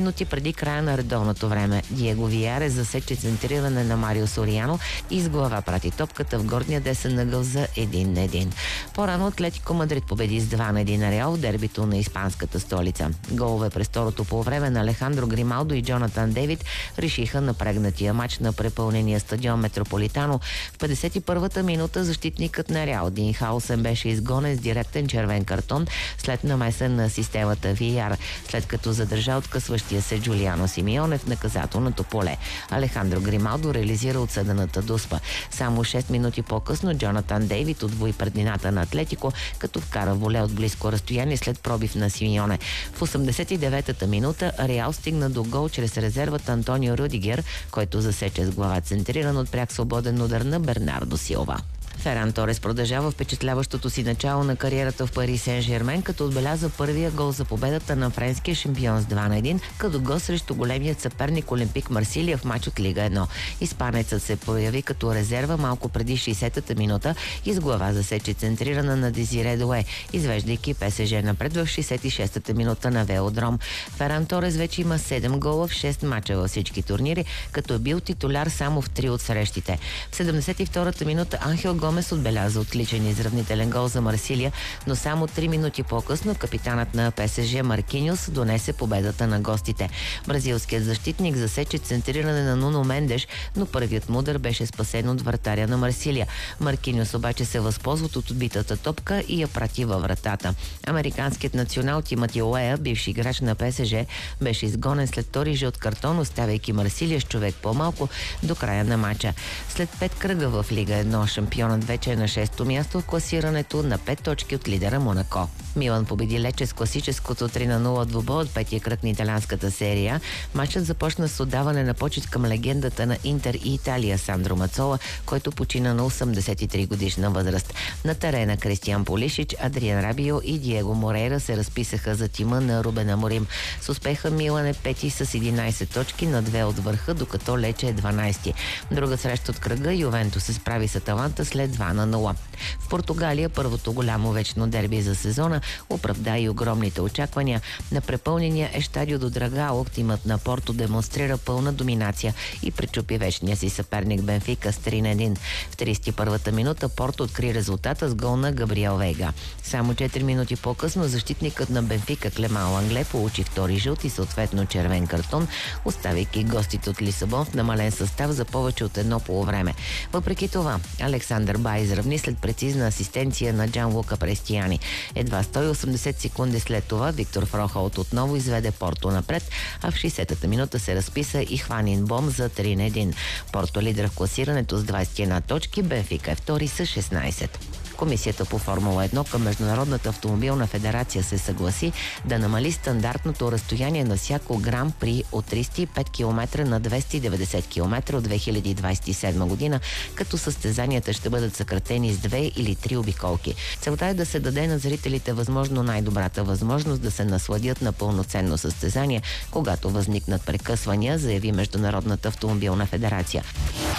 минути преди края на редовното време. Диего Виярес засече центриране на Марио Сориано и с глава прати топката в горния десен ъгъл за 1-1. По-рано Атлетико Мадрид победи с 2-1 на Реал в дербито на испанската столица. Голове през второто полувреме на Алехандро Грималдо и Джонатан Дейвид решиха напрегнатия матч на препълнения стадион Метрополитано. В 51-та минута защитникът на Реал Дин Хаусен беше изгонен с директен червен картон след намеса на системата VR, след като задържа откъсващия се Джулиано Симеоне в наказателното поле. Алехандро Грималдо реализира отсъдената дуспа. Само 6 минути по-късно Джонатан Дейвид отвои преднината на Атлетико, като вкара воле от близко разстояние след пробив на Симеоне. В 89-та минута Реал стигна до гол чрез резервата Антонио Рюдигер, който засече с глава центриран от пряк свободен удар на Бернардо Силва. Феран Торес продължава впечатляващото си начало на кариерата в Пари Сен-Жермен, като отбеляза първия гол за победата на френския шампион с 2-1, като гол срещу големият съперник Олимпик Марсилия в матч от Лига 1. Испанецът се появи като резерва малко преди 60-та минута и с глава засече центрирана на Дезире Дуе, извеждайки ПСЖ напред в 66-та минута на Велодром. Феран Торес вече има 7 гола в 6 мача във всички турнири, като е бил титуляр само в 3 от срещите. В 72-та минута Анхел Гомес отбеляза отличен изравнителен гол за Марсилия, но само 3 минути по-късно капитанът на ПСЖ Маркиньос донесе победата на гостите. Бразилският защитник засече центриране на Нуно Мендеш, но първият му удар беше спасен от вратаря на Марсилия. Маркиньос обаче се възползва от отбитата топка и я прати във вратата. Американският национал Тимати Уея, бивши играч на ПСЖ, беше изгонен след втори жълт картон, оставяйки Марсилия с човек по-малко до края на матча. След 5 кръга в Лига 1 шампионът вече е на 6-то място в класирането на 5 точки от лидера Монако. Милан победи Лече с класическото 3-0 двубой от петия кръг на италианската серия. Матчът започна с отдаване на почет към легендата на Интер и Италия Сандро Мацола, който почина на 83 годишна възраст. На терена Кристиан Полишич, Адриан Рабио и Диего Морейра се разписаха за тима на Рубен Аморим. С успеха Милан е пети с 11 точки на 2 от върха, докато Лече е 12. Друга среща от кръга Ювентус се справи с Аталанта след 2-0. В Португалия първото голямо вечно дерби за сезона оправда и огромните очаквания. На препълнения Естадио до Драгао тимът на Порто демонстрира пълна доминация и пречупи вечния си съперник Бенфика с 3-1. В 31-та минута Порто откри резултата с гол на Габриел Вейга. Само 4 минути по-късно защитникът на Бенфика Клеман Лангле получи втори жълт и съответно червен картон, оставяйки гостите от Лисабон в намален състав за повече от едно полувреме. Въпреки това, Александър Бай изравни след прецизна асистенция на Джан Лука Престияни. Едва 180 секунди след това Виктор Фрохолт отново изведе Порто напред, а в 60-та минута се разписа и Хванин Бом за 3-1. Порто лидер в класирането с 21 точки, Бенфика е втори с 16. Комисията по Формула 1 към Международната автомобилна федерация се съгласи да намали стандартното разстояние на всяко гран при от 305 км на 290 км от 2027 година, като състезанията ще бъдат съкратени с 2 или 3 обиколки. Целта е да се даде на зрителите възможно най-добрата възможност да се насладят на пълноценно състезание, когато възникнат прекъсвания, заяви Международната автомобилна федерация.